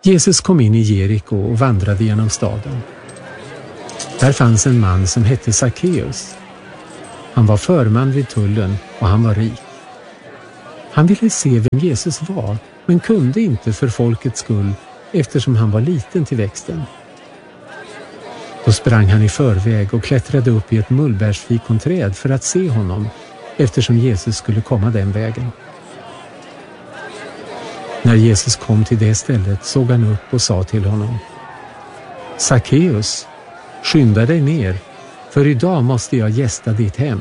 Jesus kom in i Jeriko och vandrade genom staden. Där fanns en man som hette Sackeus. Han var förman vid tullen och han var rik. Han ville se vem Jesus var, men kunde inte för folkets skull eftersom han var liten till växten. Då sprang han i förväg och klättrade upp i ett mullbärsfikonträd för att se honom, eftersom Jesus skulle komma den vägen. När Jesus kom till det stället såg han upp och sa till honom: Sackeus, skynda dig ner, för idag måste jag gästa ditt hem.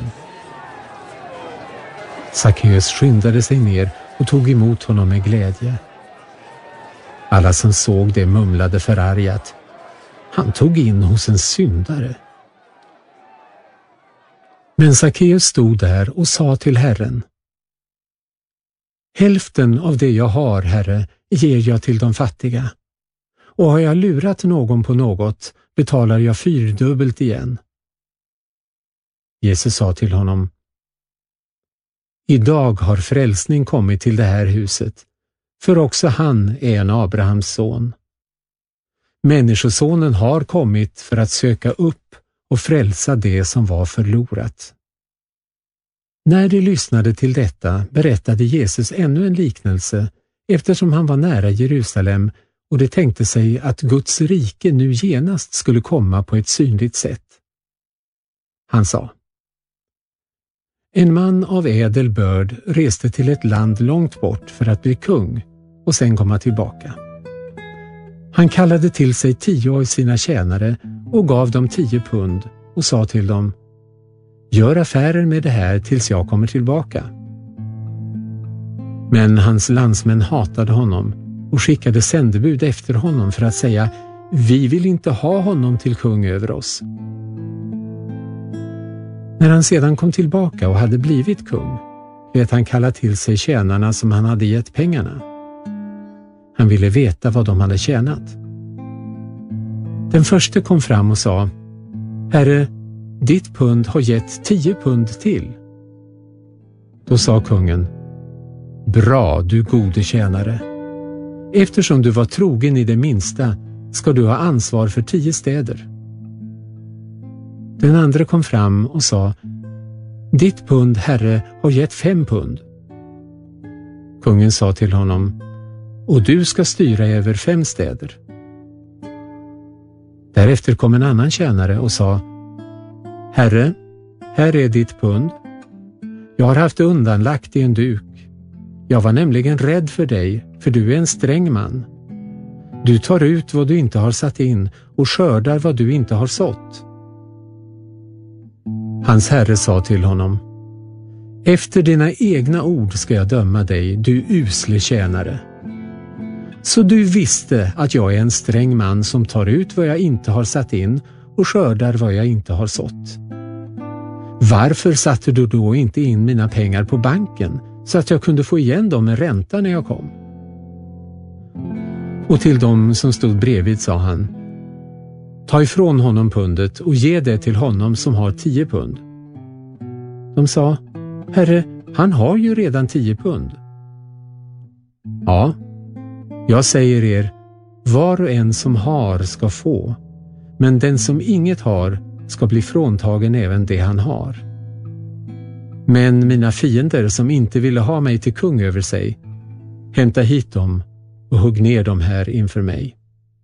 Sackeus skyndade sig ner och tog emot honom med glädje. Alla som såg det mumlade förargat: han tog in hos en syndare. Men Sackeus stod där och sa till Herren: hälften av det jag har, Herre, ger jag till de fattiga. Och har jag lurat någon på något, betalar jag 4-dubbelt igen. Jesus sa till honom: idag har frälsning kommit till det här huset, för också han är en Abrahams son. Människosonen har kommit för att söka upp och frälsa det som var förlorat. När de lyssnade till detta berättade Jesus ännu en liknelse, eftersom han var nära Jerusalem och de tänkte sig att Guds rike nu genast skulle komma på ett synligt sätt. Han sa: en man av ädel börd reste till ett land långt bort för att bli kung och sen komma tillbaka. Han kallade till sig 10 av sina tjänare och gav dem 10 pund och sa till dem: gör affärer med det här tills jag kommer tillbaka. Men hans landsmän hatade honom och skickade sändebud efter honom för att säga: vi vill inte ha honom till kung över oss. När han sedan kom tillbaka och hade blivit kung, lät han kalla till sig tjänarna som han hade gett pengarna. Han ville veta vad de hade tjänat. Den förste kom fram och sa: Herre, ditt pund har gett 10 pund till. Då sa kungen: bra, du gode tjänare. Eftersom du var trogen i det minsta ska du ha ansvar för 10 städer. Den andra kom fram och sa: ditt pund, herre, har gett 5 pund. Kungen sa till honom: och du ska styra över 5 städer. Därefter kom en annan tjänare och sa: herre, här är ditt pund. Jag har haft undanlagt i en duk. Jag var nämligen rädd för dig, för du är en sträng man. Du tar ut vad du inte har satt in och skördar vad du inte har sått. Hans herre sa till honom: efter dina egna ord ska jag döma dig, du usle tjänare. Så du visste att jag är en sträng man som tar ut vad jag inte har satt in och skördar vad jag inte har sått. Varför satte du då inte in mina pengar på banken så att jag kunde få igen dem med ränta när jag kom? Och till dem som stod bredvid sa han: ta ifrån honom pundet och ge det till honom som har 10 pund. De sa: herre, han har ju redan 10 pund. Ja, jag säger er, var och en som har ska få, men den som inget har ska bli fråntagen även det han har. Men mina fiender som inte ville ha mig till kung över sig, hämta hit dem och hugg ner dem här inför mig.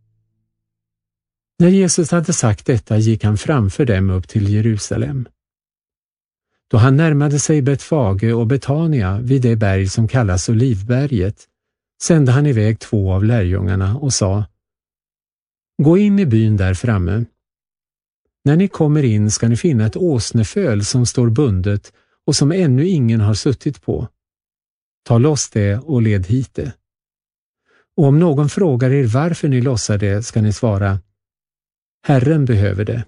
När Jesus hade sagt detta gick han framför dem upp till Jerusalem. Då han närmade sig Betfage och Betania vid det berg som kallas Olivberget, sände han iväg 2 av lärjungarna och sa: gå in i byn där framme. När ni kommer in ska ni finna ett åsneföl som står bundet och som ännu ingen har suttit på. Ta loss det och led hit det. Och om någon frågar er varför ni lossar det ska ni svara: Herren behöver det.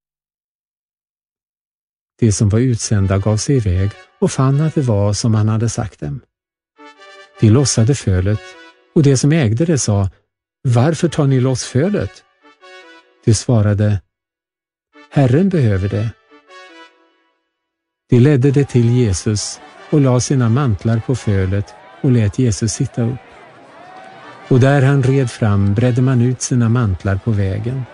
De som var utsända gav sig iväg och fann att det var som han hade sagt dem. De lossade fölet, och det som ägde det sa: varför tar ni loss fölet? De svarade: Herren behöver det. De ledde det till Jesus och la sina mantlar på fölet och lät Jesus sitta upp. och där han red fram bredde man ut sina mantlar på vägen.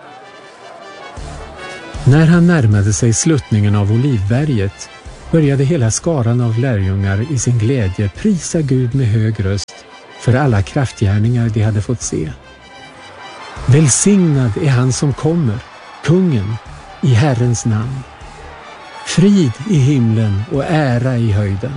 När han närmade sig sluttningen av Olivberget började hela skaran av lärjungar i sin glädje prisa Gud med hög röst för alla kraftgärningar de hade fått se. Välsignad är han som kommer, kungen, i Herrens namn. Frid i himlen och ära i höjden.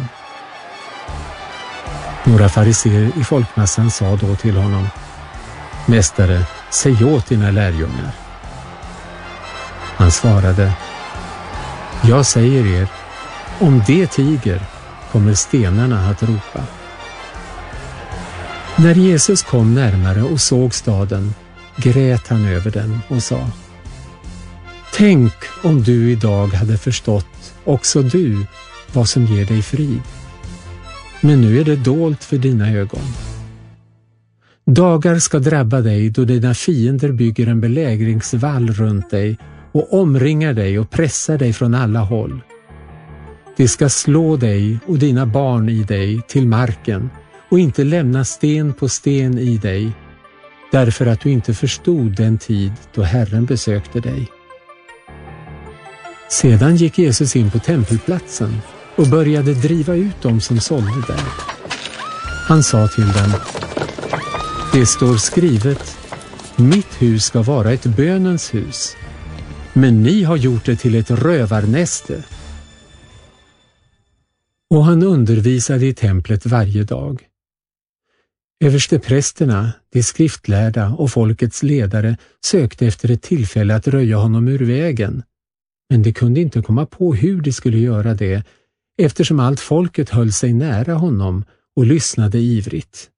Några fariseer i folkmassan sa då till honom: Mästare, säg åt dina lärjungar. Han svarade: Jag säger er, om det tiger kommer stenarna att ropa. När Jesus kom närmare och såg staden grät han över den och sa: Tänk om du idag hade förstått, också du, vad som ger dig frid. Men nu är det dolt för dina ögon. Dagar ska drabba dig då dina fiender bygger en belägringsvall runt dig och omringar dig och pressar dig från alla håll. De ska slå dig och dina barn i dig till marken och inte lämna sten på sten i dig, därför att du inte förstod den tid då Herren besökte dig. Sedan gick Jesus in på tempelplatsen och började driva ut dem som sålde där. Han sa till dem: Det står skrivet, mitt hus ska vara ett bönens hus, men ni har gjort det till ett rövarnäste. Och han undervisade i templet varje dag. Översteprästerna, de skriftlärda och folkets ledare sökte efter ett tillfälle att röja honom ur vägen, men de kunde inte komma på hur de skulle göra det, eftersom allt folket höll sig nära honom och lyssnade ivrigt.